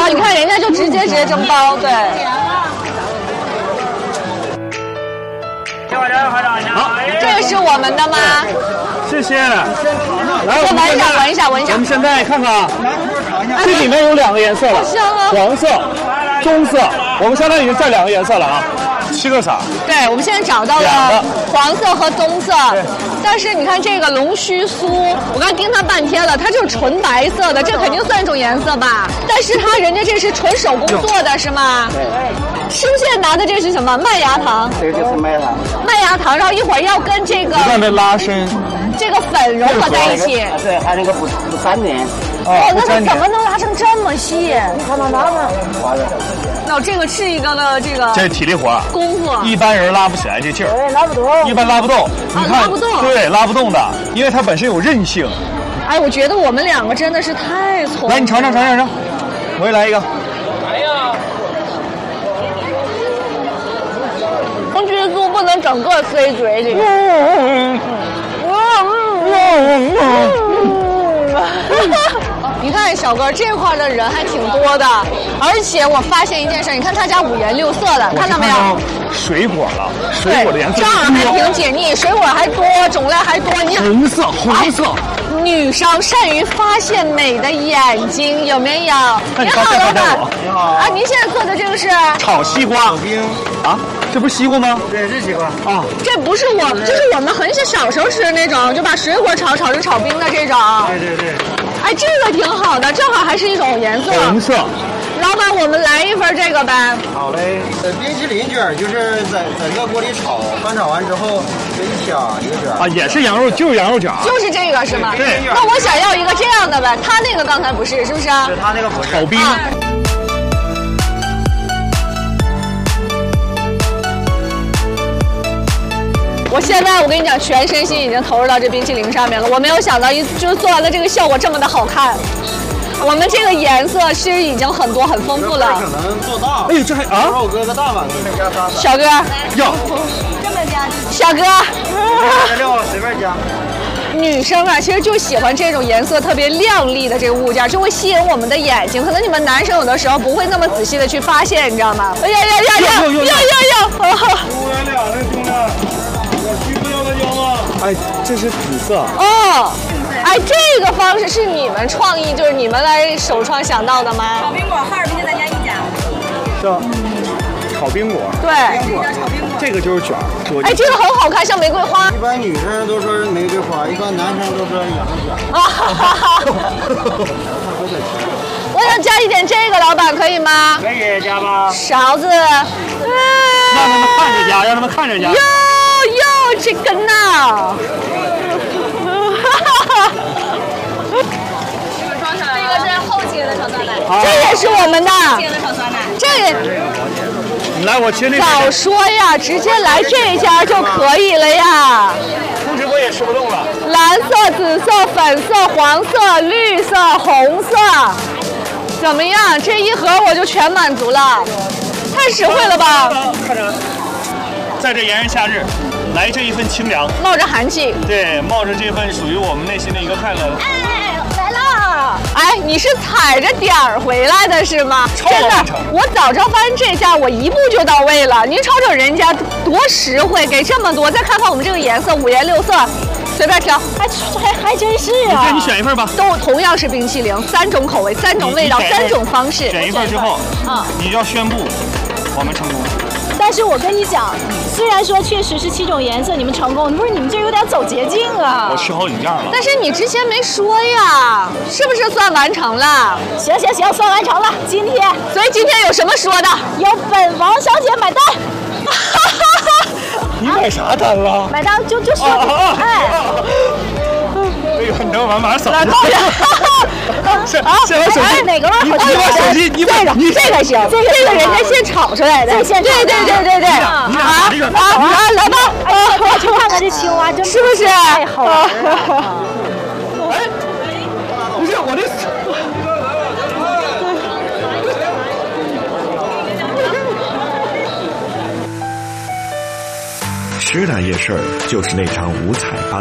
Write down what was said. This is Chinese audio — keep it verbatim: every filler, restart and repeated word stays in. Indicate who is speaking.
Speaker 1: 你看人家就直接直接蒸包，对。
Speaker 2: 好，
Speaker 1: 这个是我们的吗？
Speaker 2: 谢谢。来，
Speaker 1: 我闻一下，闻一下，闻一下。
Speaker 2: 我们现在看看啊，这里面有两个颜色了，黄色、棕色，我们相当于这两个颜色了啊。七个色。
Speaker 1: 对，我们现在找到了黄色和棕色，但是你看这个龙须酥，我刚盯它半天了，它就是纯白色的，这肯定算一种颜色吧？但是它人家这是纯手工做的，是吗？
Speaker 3: 对。
Speaker 1: 师傅现在拿的这是什么？麦芽糖。
Speaker 3: 这个就是麦芽糖。
Speaker 1: 麦芽糖，然后一会儿要跟这个。
Speaker 2: 你看这拉伸。
Speaker 1: 这个粉融合在一起。
Speaker 3: 对，还有那个不不粘连。
Speaker 1: 哦，那它怎么能拉成这么细？你看它拉吗？那这个是一个的这个。
Speaker 2: 这是体力活，
Speaker 1: 功夫。
Speaker 2: 一般人拉不起来这劲儿。
Speaker 3: 对，拉不动。
Speaker 2: 一般拉不动。你看，
Speaker 1: 拉不动。
Speaker 2: 对，拉不动的，因为它本身有韧性。
Speaker 1: 哎，我觉得我们两个真的是太聪明了。
Speaker 2: 来，你尝尝，尝尝尝，我也来一个。
Speaker 3: 来呀！
Speaker 1: 红曲酥不能整个塞嘴里。你看小哥这块的人还挺多的，而且我发现一件事，你看他家五颜六色的，看到没有？
Speaker 2: 水果了，水果的颜色
Speaker 1: 这样还挺解腻，水果还多，种类还多。你
Speaker 2: 红色，红色。
Speaker 1: 女生善于发现美的眼睛，有没有？
Speaker 2: 你
Speaker 1: 好，老板。
Speaker 3: 你好。
Speaker 1: 啊，您现在做的这个是
Speaker 2: 炒西瓜。
Speaker 3: 炒冰。
Speaker 2: 啊，这不是西瓜吗？
Speaker 3: 对，是西瓜。
Speaker 2: 啊，
Speaker 1: 这不是我，这是我们很小小时候吃的那种，就把水果炒炒成炒冰的这种。
Speaker 3: 对对对。
Speaker 1: 哎，这个挺好的，正好还是一种颜色。
Speaker 2: 红色。
Speaker 1: 老板，我们来一份这个呗。
Speaker 3: 好嘞。呃，冰淇淋卷就是在在这个锅里炒，翻炒完之后这一掐一个卷。
Speaker 2: 啊，也是羊肉，就是羊肉卷。
Speaker 1: 就是这个是吗？
Speaker 2: 对。
Speaker 1: 那我想要一个这样的呗，他那个刚才不是，是不是？
Speaker 3: 是他那个不是。
Speaker 2: 炒冰。
Speaker 1: 啊我现在我跟你讲，全身心已经投入到这冰淇淋上面了。我没有想到一就是做完了这个效果这么的好看。我们这个颜色其实已经很多很丰富了。
Speaker 3: 可能做大。
Speaker 2: 哎呦，这还啊！
Speaker 3: 我搁个大碗，给你加仨。
Speaker 1: 小哥，
Speaker 2: 要
Speaker 1: 这么加？小哥，
Speaker 3: 料随便加。
Speaker 1: 女生啊，其实就喜欢这种颜色特别亮丽的这个物件，就会吸引我们的眼睛。可能你们男生有的时候不会那么仔细的去发现，你知道吗？哎呀呀呀呀呀呀呀！
Speaker 3: 五元俩，这兄弟，我需不要的腰吗？
Speaker 2: 哎，这是紫色。
Speaker 1: 哦，哎，这个方式是你们创意，就是你们来首创想到的吗？
Speaker 4: 炒冰果，哈尔滨就咱家一家。
Speaker 2: 这炒冰果。
Speaker 1: 对。
Speaker 2: 这个就是卷儿。
Speaker 1: 哎，这个很好看，像玫瑰花。
Speaker 3: 一般女生都说玫瑰花，一般男生都说羊肉卷。
Speaker 1: 啊哈哈哈！我想加一点这个，老板可以吗？
Speaker 3: 可以加吧。
Speaker 1: 勺子。
Speaker 2: 让他们看着加，让他们看着加。
Speaker 1: 哟哟，这个呢？这个是后期的炒酸奶，这也是我们的。这也。
Speaker 2: 你来，我切那个。
Speaker 1: 早说呀，直接来这家就可以了呀。
Speaker 2: 不直播也吃不动了。
Speaker 1: 蓝色、紫色、粉色、黄色、绿色、红色，怎么样？这一盒我就全满足了，太实惠了吧？
Speaker 2: 看着，在这炎炎夏日，来这一份清凉，
Speaker 1: 冒着寒气。
Speaker 2: 对，冒着这份属于我们内心的一个快乐。
Speaker 1: 哎，来了！哎，你是踩着点儿回来的是吗？真的，我早知道发现这家，我一步就到位了。您瞅瞅人家多实惠，给这么多，再看看我们这个颜色，五颜六色，随便挑，还还还真是啊！
Speaker 2: 你选一份吧。
Speaker 1: 都同样是冰淇淋，三种口味，三种味道，三种方式。
Speaker 2: 选一份之后，啊，你就要宣布我们成功。
Speaker 4: 但是我跟你讲，虽然说确实是七种颜色，你们成功，不是你们这有点走捷径啊！
Speaker 2: 我吃好几样了。
Speaker 1: 但是你之前没说呀，是不是算完成了？
Speaker 4: 行行行，算完成了。今天，
Speaker 1: 所以今天有什么说的？
Speaker 4: 由本王小姐买单。
Speaker 2: 你买啥单了？
Speaker 4: 买单就就说，哎。
Speaker 2: 哎呦，你等我马上扫。
Speaker 1: 是
Speaker 4: 啊，
Speaker 2: 先把手机
Speaker 4: 哪个吧？
Speaker 2: 你把手机，你把
Speaker 1: 你这个行，这个这个人家现炒出来的，对对对对对。
Speaker 2: 啊，这个
Speaker 1: 啊啊，来吧，
Speaker 4: 哎，去看看这青蛙，真
Speaker 1: 是不是？
Speaker 4: 太好玩了。
Speaker 2: 哎，不是我这。
Speaker 5: 师大夜市就是那场五彩斑